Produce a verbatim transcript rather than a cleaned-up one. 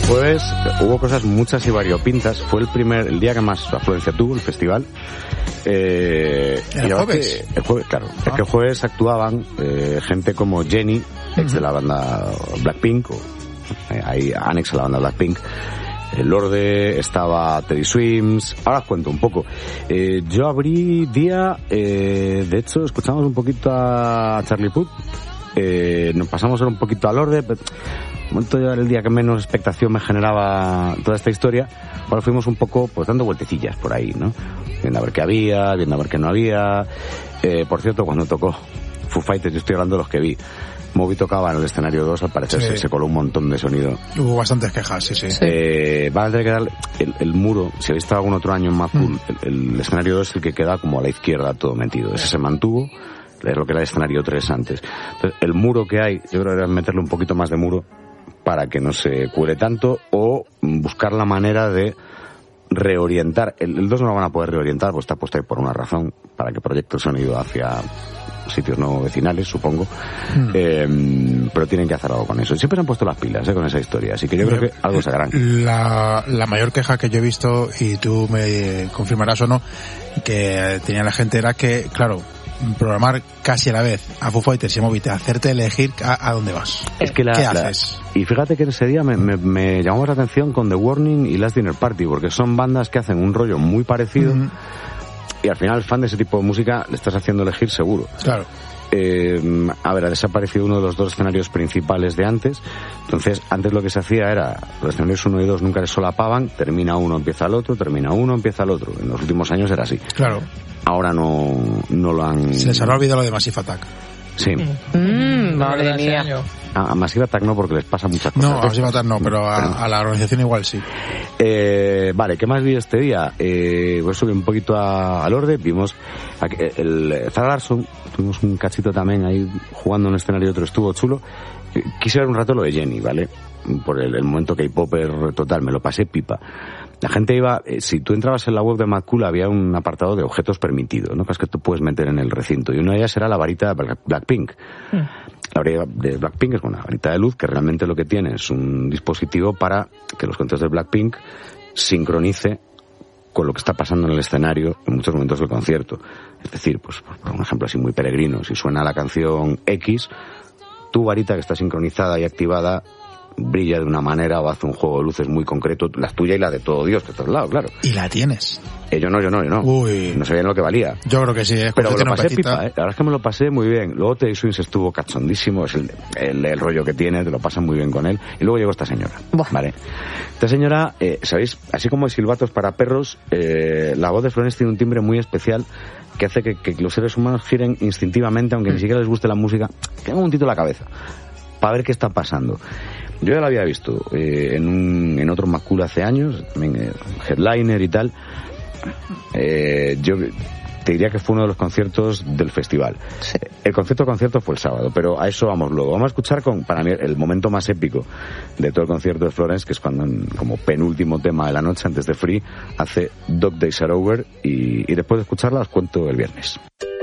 jueves hubo cosas muchas y variopintas. Fue el primer, el día que más afluencia tuvo el festival. Eh, ¿El jueves? Que, el jueves, claro. Ah. Es que el jueves actuaban eh, gente como Jenny, ex uh-huh. de la banda Blackpink, o eh, ahí Annex a la banda Blackpink. El Lorde, estaba Teddy Swims. Ahora os cuento un poco. Eh, yo abrí día, eh, de hecho, escuchamos un poquito a Charlie Puth. Eh, nos pasamos un poquito al Lorde. Pero, un momento ya era el día que menos expectación me generaba toda esta historia. Ahora fuimos un poco, pues dando vueltecillas por ahí, ¿no? Viendo a ver qué había, viendo a ver qué no había. Eh, por cierto, cuando tocó Foo Fighters, yo estoy hablando de los que vi. Moby tocaba en el escenario dos, al parecer sí. se, se coló un montón de sonido. Hubo bastantes quejas, sí, sí. Eh, van a tener que darle el, el muro, si habéis estado algún otro año en Mad Cool, mm. el, el escenario dos es el que queda como a la izquierda todo metido. Ese se mantuvo, es lo que era el escenario tres antes. Entonces, el muro que hay, yo creo que era meterle un poquito más de muro para que no se cuele tanto, o buscar la manera de reorientar. El, el dos no lo van a poder reorientar, pues está puesto ahí por una razón, para que proyecte el sonido hacia sitios no vecinales, supongo, mm. eh, pero tienen que hacer algo con eso. Siempre se han puesto las pilas eh, con esa historia, así que yo creo que algo se harán. La, la mayor queja que yo he visto, y tú me confirmarás o no, que tenía la gente era que, claro, programar casi a la vez a Foo Fighters y a Moby, hacerte elegir a, a dónde vas. Es que la, ¿Qué la, haces? Y fíjate que ese día me, me, me llamó la atención con The Warning y Last Dinner Party, porque son bandas que hacen un rollo muy parecido. Mm. Y al final, fan de ese tipo de música, le estás haciendo elegir seguro. Claro. Eh, a ver, ha desaparecido uno de los dos escenarios principales de antes. Entonces, antes lo que se hacía era, los escenarios uno y dos nunca se solapaban, termina uno, empieza el otro, termina uno, empieza el otro. En los últimos años era así. Claro. Ahora no, no lo han... Se les habrá olvidado lo de Massive Attack. Sí. Mm, madre mía. A, a Massive Attack no, porque les pasa muchas cosas. No, a Massive Attack no, pero a, a la organización igual sí. Eh, vale, ¿qué más vi este día? Eh, pues subí un poquito a, al Lorde, vimos a, el, el Zara Larsson, tuvimos un cachito también ahí jugando en un escenario y otro, estuvo chulo. Quise ver un rato lo de Jenny, ¿vale? Por el, el momento K-popper total, me lo pasé pipa. La gente iba, eh, si tú entrabas en la web de Mad Cool había un apartado de objetos permitidos, ¿no? Que es que tú puedes meter en el recinto, y una de ellas era la varita de Blackpink. Mm. La varita de Blackpink es una varita de luz que realmente lo que tiene es un dispositivo para que los conciertos de Blackpink sincronice con lo que está pasando en el escenario en muchos momentos del concierto. Es decir, pues por un ejemplo así muy peregrino, si suena la canción X, tu varita que está sincronizada y activada brilla de una manera o hace un juego de luces muy concreto, la tuya y la de todo Dios, que está al lado, claro. ¿Y la tienes? Eh, yo no, yo no, yo no. Uy. No sabía lo que valía. Yo creo que sí, ¿eh? Pero me lo pasé pipa, ¿eh? La verdad es que me lo pasé muy bien. Luego Teddy Swims estuvo cachondísimo, es el, el, el rollo que tiene, te lo pasas muy bien con él. Y luego llegó esta señora, Buah. ¿vale? Esta señora, eh, ¿sabéis? Así como hay silbatos para perros, eh, la voz de Florence tiene un timbre muy especial que hace que, que los seres humanos giren instintivamente, aunque ni siquiera les guste la música, que hagan un tito en la cabeza, para ver qué está pasando. Yo ya lo había visto eh, en un en otro Mad Cool hace años, también eh, headliner y tal. Eh, yo te diría que fue uno de los conciertos del festival. Sí. El concierto concierto fue el sábado, pero a eso vamos luego. Vamos a escuchar con, para mí, el momento más épico de todo el concierto de Florence, que es cuando, como penúltimo tema de la noche, antes de Free, hace Dog Days Are Over, y, y después de escucharla os cuento el viernes.